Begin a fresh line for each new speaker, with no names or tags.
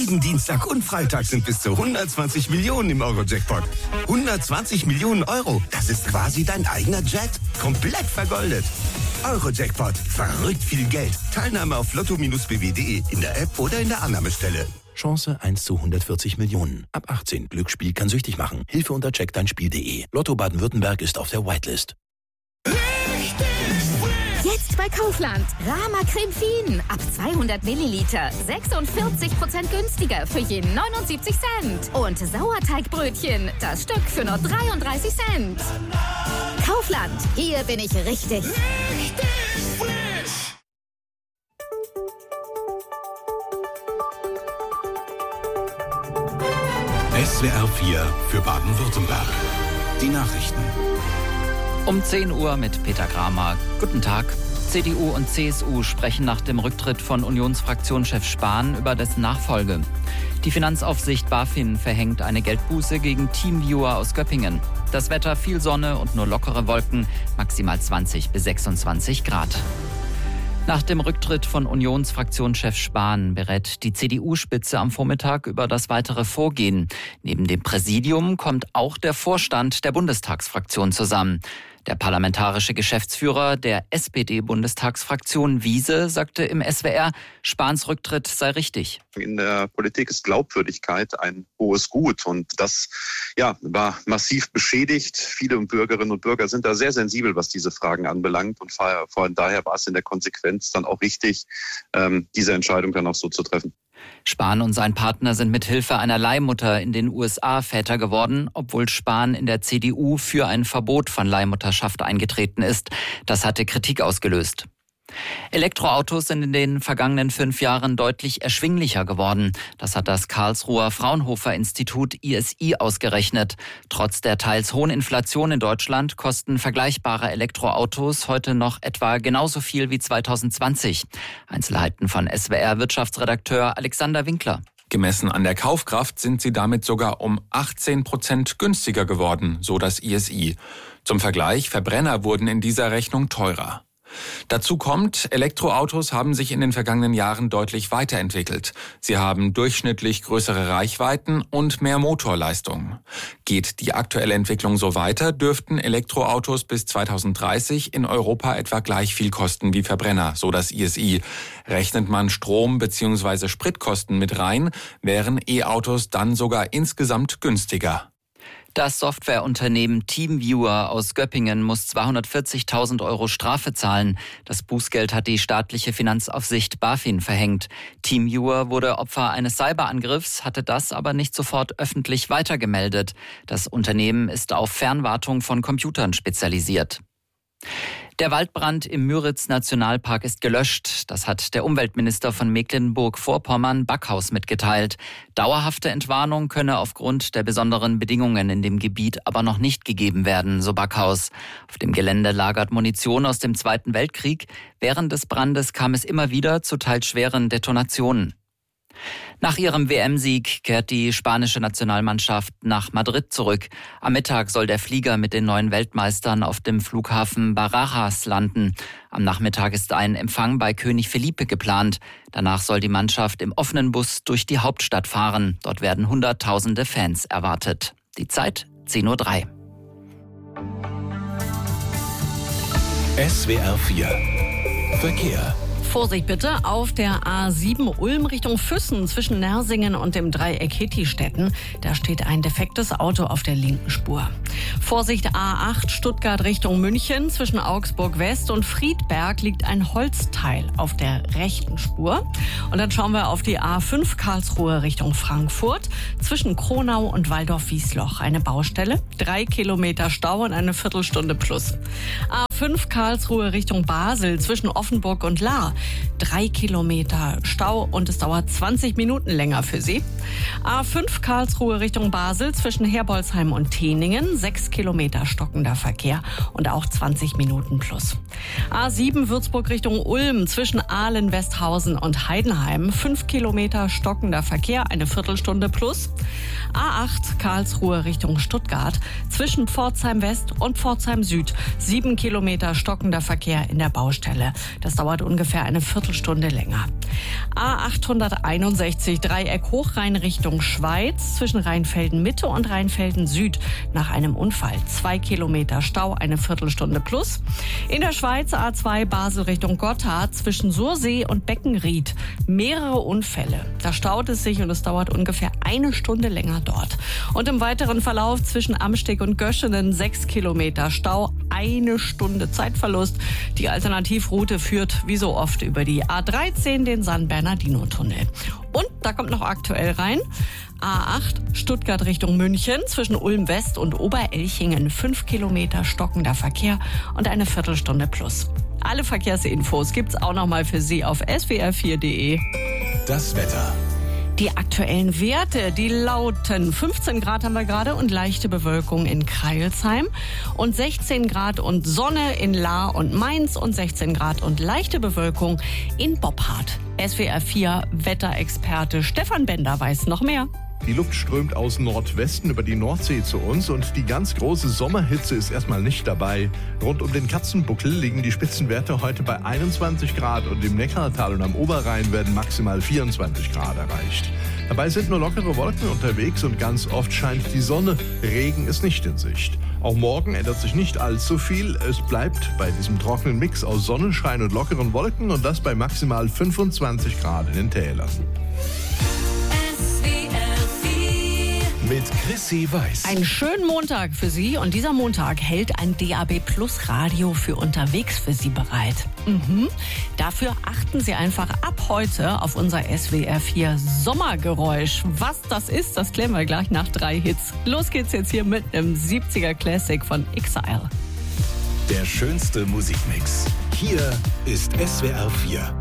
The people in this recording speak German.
Jeden Dienstag und Freitag sind bis zu 120 Millionen im Euro-Jackpot. 120 Millionen Euro, das ist quasi dein eigener Jet. Komplett vergoldet. Euro-Jackpot, verrückt viel Geld. Teilnahme auf lotto-bw.de, in der App oder in der Annahmestelle.
Chance 1 zu 140 Millionen. Ab 18. Glücksspiel kann süchtig machen. Hilfe unter checkdeinspiel.de. Lotto Baden-Württemberg ist auf der Whitelist.
Jetzt bei Kaufland. Rama Creme Fien. Ab 200 Milliliter. 46% günstiger für je 79 Cent. Und Sauerteigbrötchen. Das Stück für nur 33 Cent. Kaufland. Hier bin ich richtig.
SWR 4 für Baden-Württemberg. Die Nachrichten.
Um 10 Uhr mit Peter Kramer. Guten Tag. CDU und CSU sprechen nach dem Rücktritt von Unionsfraktionschef Spahn über dessen Nachfolge. Die Finanzaufsicht BaFin verhängt eine Geldbuße gegen Teamviewer aus Göppingen. Das Wetter: viel Sonne und nur lockere Wolken, maximal 20 bis 26 Grad. Nach dem Rücktritt von Unionsfraktionschef Spahn berät die CDU-Spitze am Vormittag über das weitere Vorgehen. Neben dem Präsidium kommt auch der Vorstand der Bundestagsfraktion zusammen. Der parlamentarische Geschäftsführer der SPD-Bundestagsfraktion Wiese sagte im SWR, Spahns Rücktritt sei richtig.
In der Politik ist Glaubwürdigkeit ein hohes Gut und das war massiv beschädigt. Viele Bürgerinnen und Bürger sind da sehr sensibel, was diese Fragen anbelangt und vor daher war es in der Konsequenz dann auch richtig, diese Entscheidung dann auch so zu treffen.
Spahn und sein Partner sind mit Hilfe einer Leihmutter in den USA Väter geworden, obwohl Spahn in der CDU für ein Verbot von Leihmutterschaft eingetreten ist. Das hatte Kritik ausgelöst. Elektroautos sind in den vergangenen 5 Jahren deutlich erschwinglicher geworden. Das hat das Karlsruher Fraunhofer-Institut ISI ausgerechnet. Trotz der teils hohen Inflation in Deutschland kosten vergleichbare Elektroautos heute noch etwa genauso viel wie 2020. Einzelheiten von SWR-Wirtschaftsredakteur Alexander Winkler.
Gemessen an der Kaufkraft sind sie damit sogar um 18% günstiger geworden, so das ISI. Zum Vergleich, Verbrenner wurden in dieser Rechnung teurer. Dazu kommt, Elektroautos haben sich in den vergangenen Jahren deutlich weiterentwickelt. Sie haben durchschnittlich größere Reichweiten und mehr Motorleistung. Geht die aktuelle Entwicklung so weiter, dürften Elektroautos bis 2030 in Europa etwa gleich viel kosten wie Verbrenner, so das ISI. Rechnet man Strom- bzw. Spritkosten mit rein, wären E-Autos dann sogar insgesamt günstiger.
Das Softwareunternehmen Teamviewer aus Göppingen muss 240.000 Euro Strafe zahlen. Das Bußgeld hat die staatliche Finanzaufsicht BaFin verhängt. Teamviewer wurde Opfer eines Cyberangriffs, hatte das aber nicht sofort öffentlich weitergemeldet. Das Unternehmen ist auf Fernwartung von Computern spezialisiert. Der Waldbrand im Müritz-Nationalpark ist gelöscht. Das hat der Umweltminister von Mecklenburg-Vorpommern, Backhaus, mitgeteilt. Dauerhafte Entwarnung könne aufgrund der besonderen Bedingungen in dem Gebiet aber noch nicht gegeben werden, so Backhaus. Auf dem Gelände lagert Munition aus dem Zweiten Weltkrieg. Während des Brandes kam es immer wieder zu teils schweren Detonationen. Nach ihrem WM-Sieg kehrt die spanische Nationalmannschaft nach Madrid zurück. Am Mittag soll der Flieger mit den neuen Weltmeistern auf dem Flughafen Barajas landen. Am Nachmittag ist ein Empfang bei König Felipe geplant. Danach soll die Mannschaft im offenen Bus durch die Hauptstadt fahren. Dort werden Hunderttausende Fans erwartet. Die Zeit 10:03 Uhr.
SWR 4 Verkehr.
Vorsicht bitte auf der A7 Ulm Richtung Füssen zwischen Nersingen und dem Dreieck Hittistetten. Da steht ein defektes Auto auf der linken Spur. Vorsicht A8 Stuttgart Richtung München. Zwischen Augsburg West und Friedberg liegt ein Holzteil auf der rechten Spur. Und dann schauen wir auf die A5 Karlsruhe Richtung Frankfurt. Zwischen Kronau und Waldorf-Wiesloch eine Baustelle. 3 Kilometer Stau und eine Viertelstunde plus. A5 Karlsruhe Richtung Basel zwischen Offenburg und Lahr. 3 Kilometer Stau und es dauert 20 Minuten länger für Sie. A5 Karlsruhe Richtung Basel zwischen Herbolzheim und Teningen. 6 Kilometer stockender Verkehr und auch 20 Minuten plus. A7 Würzburg Richtung Ulm zwischen Ahlen, Westhausen und Heidenheim. 5 Kilometer stockender Verkehr, eine Viertelstunde plus. A8 Karlsruhe Richtung Stuttgart zwischen Pforzheim West und Pforzheim Süd. 7 Kilometer Kilometer stockender Verkehr in der Baustelle. Das dauert ungefähr eine Viertelstunde länger. A861 Dreieck Hochrhein Richtung Schweiz zwischen Rheinfelden Mitte und Rheinfelden Süd nach einem Unfall. 2 Kilometer Stau, eine Viertelstunde plus. In der Schweiz A2 Basel Richtung Gotthard zwischen Sursee und Beckenried. Mehrere Unfälle. Da staut es sich und es dauert ungefähr eine Stunde länger dort. Und im weiteren Verlauf zwischen Amsteg und Göschenen 6 Kilometer Stau, eine Stunde Zeitverlust. Die Alternativroute führt wie so oft über die A13, den San Bernardino-Tunnel. Und da kommt noch aktuell rein, A8 Stuttgart Richtung München zwischen Ulm West und Oberelchingen 5 Kilometer stockender Verkehr und eine Viertelstunde plus. Alle Verkehrsinfos gibt's auch noch mal für Sie auf swr4.de.
Das Wetter.
Die aktuellen Werte, die lauten 15 Grad haben wir gerade und leichte Bewölkung in Crailsheim und 16 Grad und Sonne in Lahr und Mainz und 16 Grad und leichte Bewölkung in Boppard. SWR4 Wetterexperte Stefan Bender weiß noch mehr.
Die Luft strömt aus Nordwesten über die Nordsee zu uns und die ganz große Sommerhitze ist erstmal nicht dabei. Rund um den Katzenbuckel liegen die Spitzenwerte heute bei 21 Grad und im Neckartal und am Oberrhein werden maximal 24 Grad erreicht. Dabei sind nur lockere Wolken unterwegs und ganz oft scheint die Sonne. Regen ist nicht in Sicht. Auch morgen ändert sich nicht allzu viel. Es bleibt bei diesem trockenen Mix aus Sonnenschein und lockeren Wolken und das bei maximal 25 Grad in den Tälern.
Mit Chrissy Weiß.
Einen schönen Montag für Sie und dieser Montag hält ein DAB Plus Radio für unterwegs für Sie bereit. Dafür achten Sie einfach ab heute auf unser SWR4 Sommergeräusch. Was das ist, das klären wir gleich nach 3 Hits. Los geht's jetzt hier mit einem 70er Classic von Exile.
Der schönste Musikmix. Hier ist SWR4.